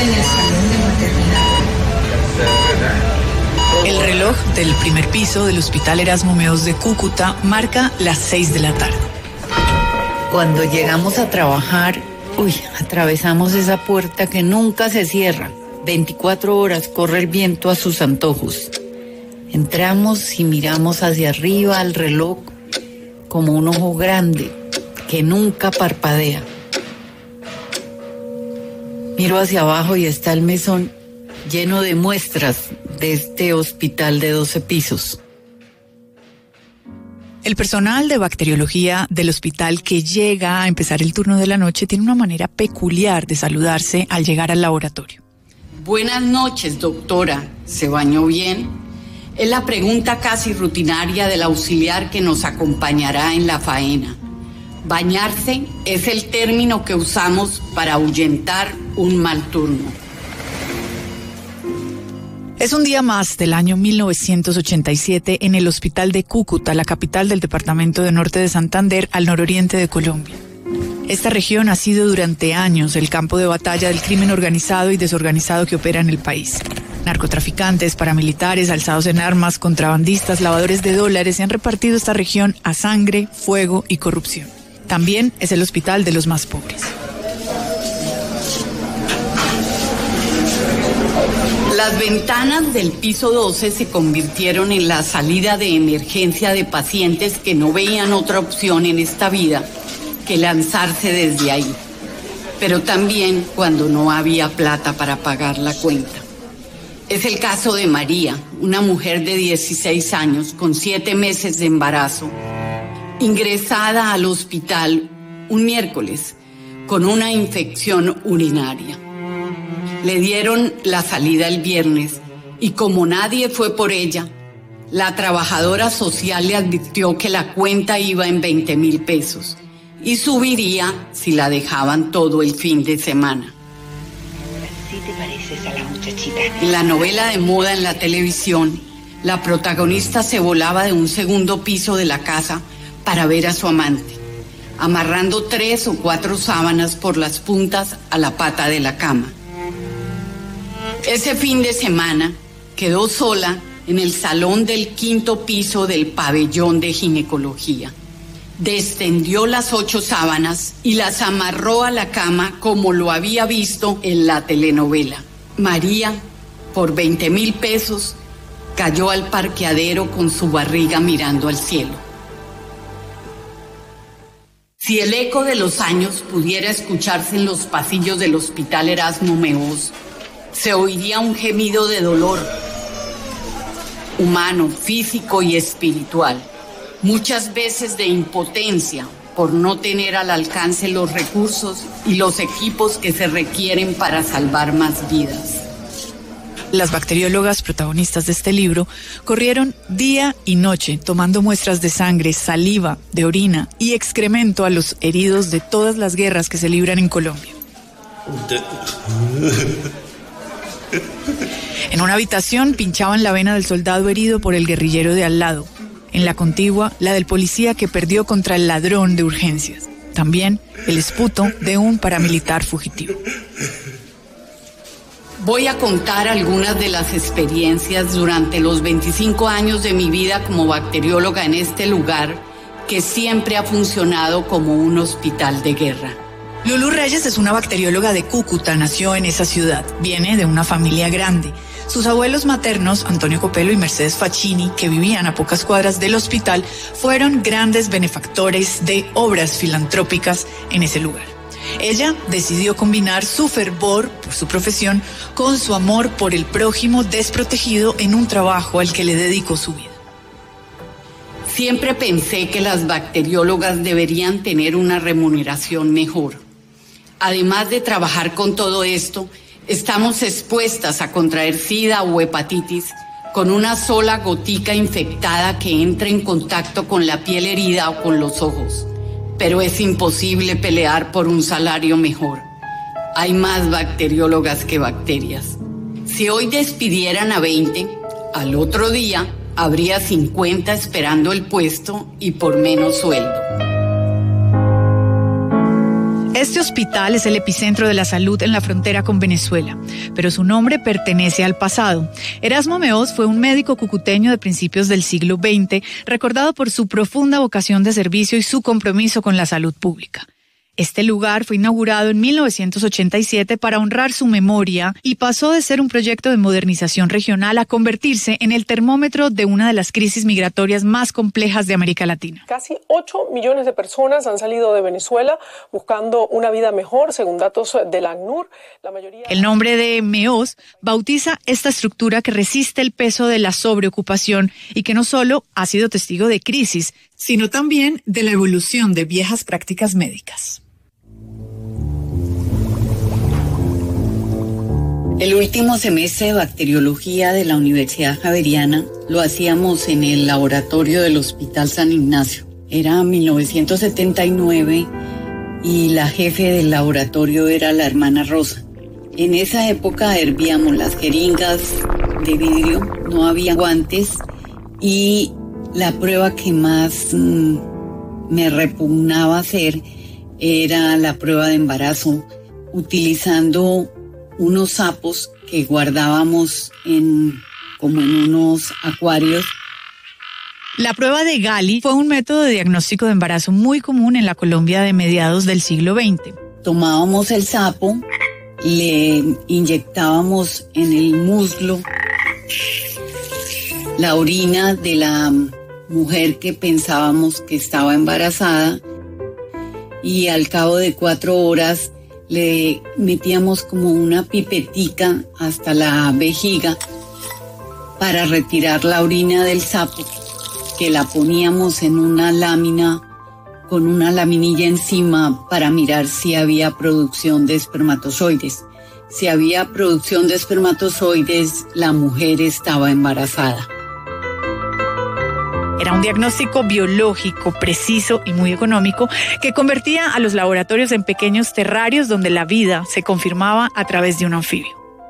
en el salón de maternidad. El reloj del primer piso del Hospital Erasmo Meos de Cúcuta marca las 6 de la tarde. Cuando llegamos a trabajar, atravesamos esa puerta que nunca se cierra. 24 horas corre el viento a sus antojos. Entramos y miramos hacia arriba al reloj como un ojo grande que nunca parpadea. Miro hacia abajo y está el mesón lleno de muestras de este hospital de 12 pisos. El personal de bacteriología del hospital que llega a empezar el turno de la noche tiene una manera peculiar de saludarse al llegar al laboratorio. Buenas noches, doctora. ¿Se bañó bien? Es la pregunta casi rutinaria del auxiliar que nos acompañará en la faena. Bañarse es el término que usamos para ahuyentar un mal turno. Es un día más del año 1987 en el hospital de Cúcuta, la capital del departamento de Norte de Santander, al nororiente de Colombia. Esta región ha sido durante años el campo de batalla del crimen organizado y desorganizado que opera en el país. Narcotraficantes, paramilitares, alzados en armas, contrabandistas, lavadores de dólares se han repartido esta región a sangre, fuego y corrupción. También es el hospital de los más pobres. Las ventanas del piso 12 se convirtieron en la salida de emergencia de pacientes que no veían otra opción en esta vida que lanzarse desde ahí, pero también cuando no había plata para pagar la cuenta. Es el caso de María, una mujer de 16 años con 7 meses de embarazo, ingresada al hospital un miércoles con una infección urinaria. Le dieron la salida el viernes y como nadie fue por ella, la trabajadora social le advirtió que la cuenta iba en 20,000 pesos y subiría si la dejaban todo el fin de semana. ¿Sí te pareces a la muchachita? En la novela de moda en la televisión, la protagonista se volaba de un segundo piso de la casa para ver a su amante, amarrando 3 o 4 sábanas por las puntas a la pata de la cama. Ese fin de semana quedó sola en el salón del 5º piso del pabellón de ginecología. Descendió las 8 sábanas y las amarró a la cama como lo había visto en la telenovela. María, por 20,000 pesos, cayó al parqueadero con su barriga mirando al cielo. Si el eco de los años pudiera escucharse en los pasillos del Hospital Erasmo Meos, se oiría un gemido de dolor humano, físico y espiritual, muchas veces de impotencia por no tener al alcance los recursos y los equipos que se requieren para salvar más vidas. Las bacteriólogas protagonistas de este libro corrieron día y noche tomando muestras de sangre, saliva, de orina y excremento a los heridos de todas las guerras que se libran en Colombia. En una habitación pinchaban la vena del soldado herido por el guerrillero de al lado. En la contigua, la del policía que perdió contra el ladrón de urgencias. También el esputo de un paramilitar fugitivo. Voy a contar algunas de las experiencias durante los 25 años de mi vida como bacterióloga en este lugar que siempre ha funcionado como un hospital de guerra. Lulú Reyes es una bacterióloga de Cúcuta, nació en esa ciudad, viene de una familia grande. Sus abuelos maternos, Antonio Copelo y Mercedes Facchini, que vivían a pocas cuadras del hospital, fueron grandes benefactores de obras filantrópicas en ese lugar. Ella decidió combinar su fervor por su profesión con su amor por el prójimo desprotegido en un trabajo al que le dedicó su vida. Siempre pensé que las bacteriólogas deberían tener una remuneración mejor. Además de trabajar con todo esto, estamos expuestas a contraer SIDA o hepatitis con una sola gotica infectada que entra en contacto con la piel herida o con los ojos. Pero es imposible pelear por un salario mejor. Hay más bacteriólogas que bacterias. Si hoy despidieran a 20, al otro día habría 50 esperando el puesto y por menos sueldo. Este hospital es el epicentro de la salud en la frontera con Venezuela, pero su nombre pertenece al pasado. Erasmo Meós fue un médico cucuteño de principios del siglo XX, recordado por su profunda vocación de servicio y su compromiso con la salud pública. Este lugar fue inaugurado en 1987 para honrar su memoria y pasó de ser un proyecto de modernización regional a convertirse en el termómetro de una de las crisis migratorias más complejas de América Latina. Casi 8 millones de personas han salido de Venezuela buscando una vida mejor, según datos del ACNUR. El nombre de Meós bautiza esta estructura que resiste el peso de la sobreocupación y que no solo ha sido testigo de crisis, sino también de la evolución de viejas prácticas médicas. El último semestre de bacteriología de la Universidad Javeriana lo hacíamos en el laboratorio del Hospital San Ignacio. Era 1979 y la jefe del laboratorio era la hermana Rosa. En esa época hervíamos las jeringas de vidrio, no había guantes y la prueba que más me repugnaba hacer era la prueba de embarazo, utilizando unos sapos que guardábamos como en unos acuarios. La prueba de Gali fue un método de diagnóstico de embarazo muy común en la Colombia de mediados del siglo XX. Tomábamos el sapo, le inyectábamos en el muslo la orina de la mujer que pensábamos que estaba embarazada y al cabo de 4 horas le metíamos como una pipetica hasta la vejiga para retirar la orina del sapo, que la poníamos en una lámina con una laminilla encima para mirar si había producción de espermatozoides. Si había producción de espermatozoides, la mujer estaba embarazada. Era un diagnóstico biológico, preciso y muy económico que convertía a los laboratorios en pequeños terrarios donde la vida se confirmaba a través de un anfibio.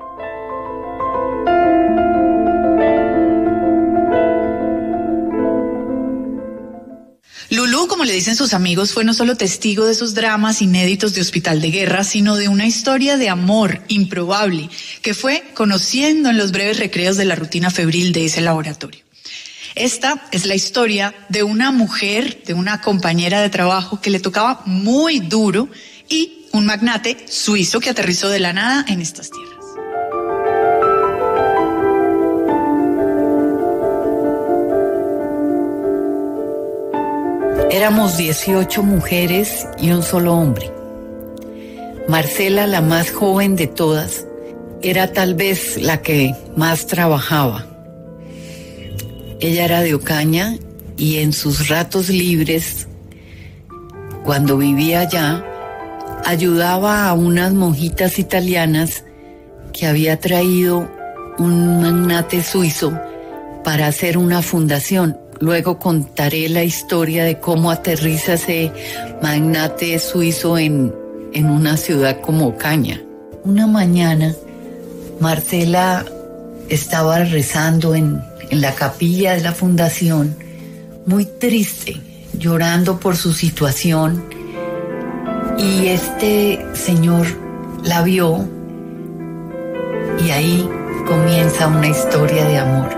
Lulú, como le dicen sus amigos, fue no solo testigo de esos dramas inéditos de hospital de guerra, sino de una historia de amor improbable que fue conociendo en los breves recreos de la rutina febril de ese laboratorio. Esta es la historia de una mujer, de una compañera de trabajo que le tocaba muy duro y un magnate suizo que aterrizó de la nada en estas tierras. Éramos 18 mujeres y un solo hombre. Marcela, la más joven de todas, era tal vez la que más trabajaba. Ella era de Ocaña y en sus ratos libres, cuando vivía allá, ayudaba a unas monjitas italianas que había traído un magnate suizo para hacer una fundación. Luego contaré la historia de cómo aterriza ese magnate suizo en una ciudad como Ocaña. Una mañana, Marcela estaba rezando en la capilla de la fundación, muy triste, llorando por su situación, y este señor la vio y ahí comienza una historia de amor.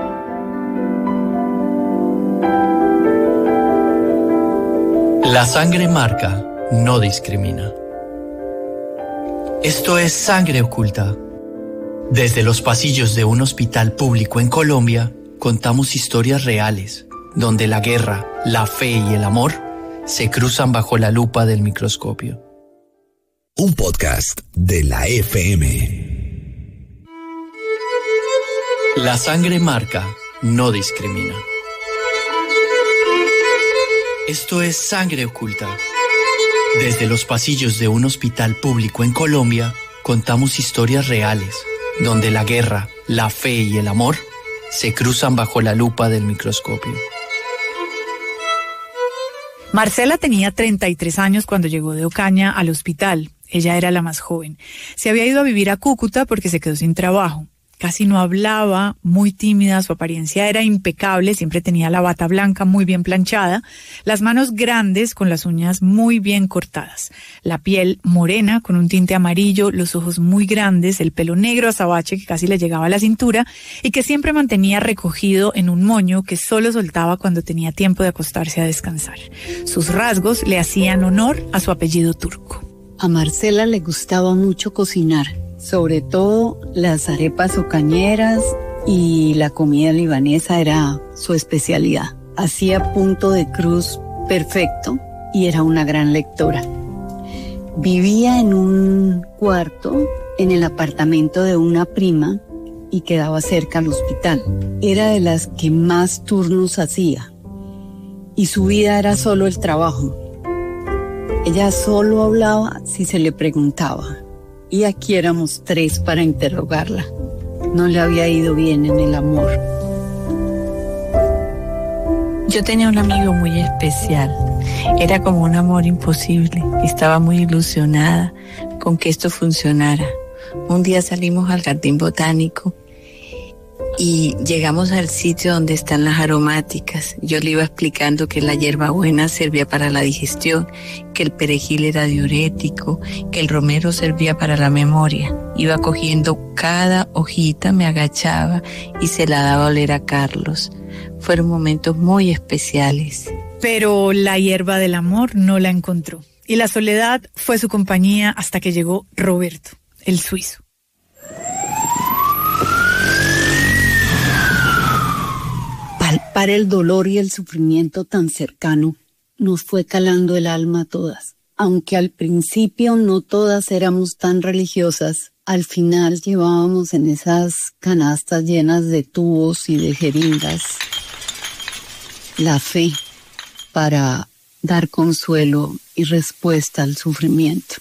La sangre marca, no discrimina. Esto es Sangre Oculta. Desde los pasillos de un hospital público en Colombia, contamos historias reales, donde la guerra, la fe y el amor se cruzan bajo la lupa del microscopio. Un podcast de la FM. La sangre marca, no discrimina. Esto es Sangre Oculta. Desde los pasillos de un hospital público en Colombia, contamos historias reales, donde la guerra, la fe y el amor se cruzan bajo la lupa del microscopio. Marcela tenía 33 años cuando llegó de Ocaña al hospital. Ella era la más joven. Se había ido a vivir a Cúcuta porque se quedó sin trabajo. casi no hablaba, muy tímida, su apariencia era impecable, siempre tenía la bata blanca muy bien planchada, las manos grandes con las uñas muy bien cortadas, la piel morena con un tinte amarillo, los ojos muy grandes, el pelo negro azabache que casi le llegaba a la cintura y que siempre mantenía recogido en un moño que solo soltaba cuando tenía tiempo de acostarse a descansar. Sus rasgos le hacían honor a su apellido turco. A Marcela le gustaba mucho cocinar, sobre todo las arepas ocañeras y la comida libanesa era su especialidad. Hacía punto de cruz perfecto y era una gran lectora. Vivía en un cuarto en el apartamento de una prima y quedaba cerca al hospital. Era de las que más turnos hacía y su vida era solo el trabajo. Ella solo hablaba si se le preguntaba. Y aquí éramos 3 para interrogarla. No le había ido bien en el amor. Yo tenía un amigo muy especial. Era como un amor imposible. Estaba muy ilusionada con que esto funcionara. Un día salimos al jardín botánico y llegamos al sitio donde están las aromáticas. Yo le iba explicando que la hierbabuena servía para la digestión, que el perejil era diurético, que el romero servía para la memoria. Iba cogiendo cada hojita, me agachaba y se la daba a oler a Carlos. Fueron momentos muy especiales. Pero la hierba del amor no la encontró. Y la soledad fue su compañía hasta que llegó Roberto, el suizo. Palpar el dolor y el sufrimiento tan cercano nos fue calando el alma a todas. Aunque al principio no todas éramos tan religiosas, al final llevábamos en esas canastas llenas de tubos y de jeringas la fe para dar consuelo y respuesta al sufrimiento.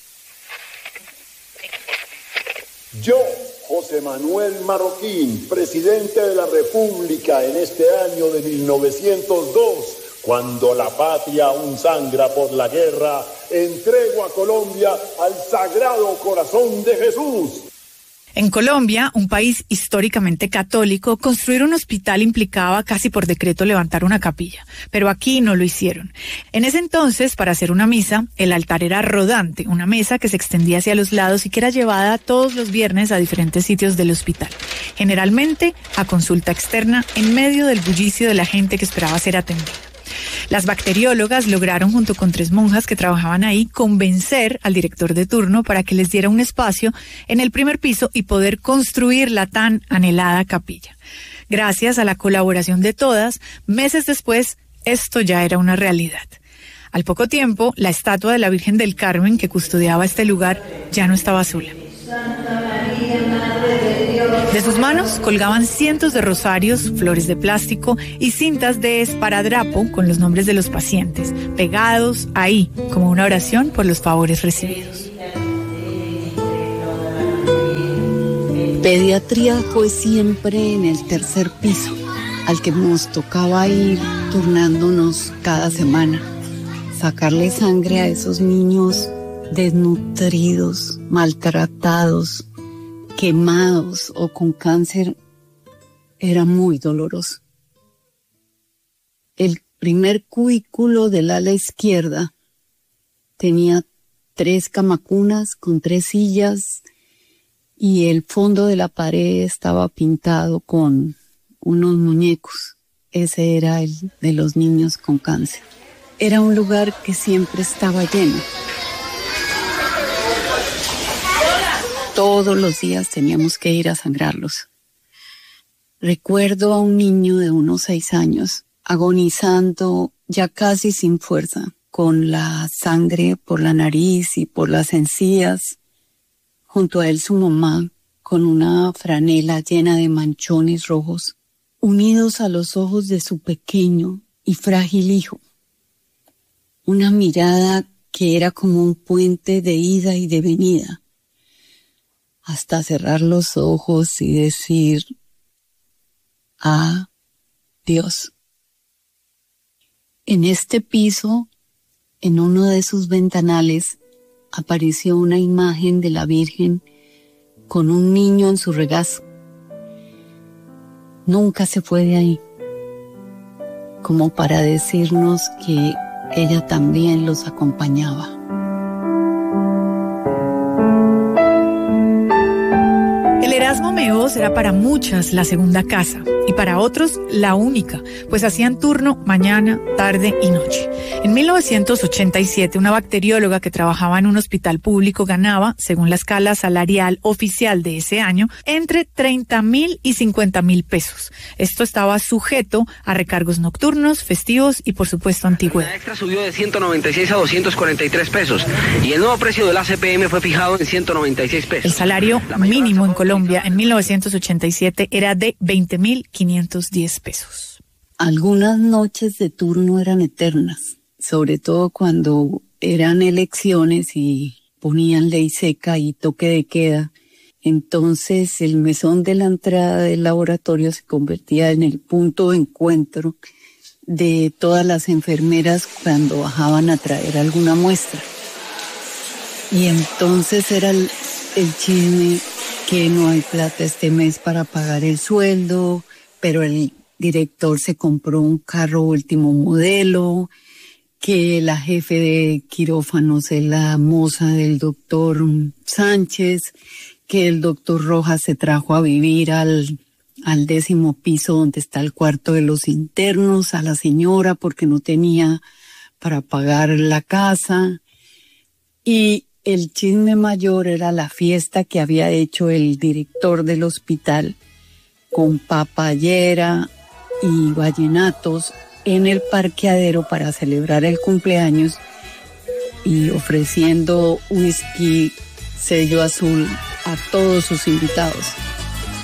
Yo, José Manuel Marroquín, presidente de la República en este año de 1902, cuando la patria aún sangra por la guerra, entrego a Colombia al Sagrado Corazón de Jesús. En Colombia, un país históricamente católico, construir un hospital implicaba casi por decreto levantar una capilla, pero aquí no lo hicieron. En ese entonces, para hacer una misa, el altar era rodante, una mesa que se extendía hacia los lados y que era llevada todos los viernes a diferentes sitios del hospital, generalmente a consulta externa en medio del bullicio de la gente que esperaba ser atendida. Las bacteriólogas lograron, junto con 3 monjas que trabajaban ahí, convencer al director de turno para que les diera un espacio en el primer piso y poder construir la tan anhelada capilla. Gracias a la colaboración de todas, meses después, esto ya era una realidad. Al poco tiempo, la estatua de la Virgen del Carmen que custodiaba este lugar ya no estaba sola. De sus manos colgaban cientos de rosarios, flores de plástico y cintas de esparadrapo con los nombres de los pacientes, pegados ahí como una oración por los favores recibidos. Pediatría fue siempre en el 3er piso, al que nos tocaba ir turnándonos cada semana. Sacarle sangre a esos niños desnutridos, maltratados, quemados o con cáncer era muy doloroso. El primer cubículo del ala izquierda tenía 3 camacunas con 3 sillas y el fondo de la pared estaba pintado con unos muñecos. Ese era el de los niños con cáncer. Era un lugar que siempre estaba lleno. Todos los días teníamos que ir a sangrarlos. Recuerdo a un niño de unos 6 años, agonizando ya casi sin fuerza, con la sangre por la nariz y por las encías. Junto a él su mamá, con una franela llena de manchones rojos, unidos a los ojos de su pequeño y frágil hijo. Una mirada que era como un puente de ida y de venida, hasta cerrar los ojos y decir, Dios. En este piso, en uno de sus ventanales, apareció una imagen de la Virgen con un niño en su regazo. nunca se fue de ahí, como para decirnos que ella también los acompañaba. El Erasmo Meos era para muchas la segunda casa y para otros la única, pues hacían turno mañana, tarde y noche. En 1987, una bacterióloga que trabajaba en un hospital público ganaba, según la escala salarial oficial de ese año, entre 30.000 y 50.000 pesos. Esto estaba sujeto a recargos nocturnos, festivos y, por supuesto, antigüedad. La extra subió de 196 a 243 pesos y el nuevo precio de la CPM fue fijado en 196 pesos. El salario mínimo en Colombia en 1987 era de 20.510 pesos. Algunas noches de turno eran eternas, sobre todo cuando eran elecciones y ponían ley seca y toque de queda. Entonces el mesón de la entrada del laboratorio se convertía en el punto de encuentro de todas las enfermeras cuando bajaban a traer alguna muestra. Y entonces era el chisme que no hay plata este mes para pagar el sueldo, pero el director se compró un carro último modelo, que la jefe de quirófanos es la moza del doctor Sánchez, que el doctor Rojas se trajo a vivir al 10º piso donde está el cuarto de los internos, a la señora porque no tenía para pagar la casa. Y el chisme mayor era la fiesta que había hecho el director del hospital con papayera y vallenatos en el parqueadero para celebrar el cumpleaños y ofreciendo whisky sello azul a todos sus invitados.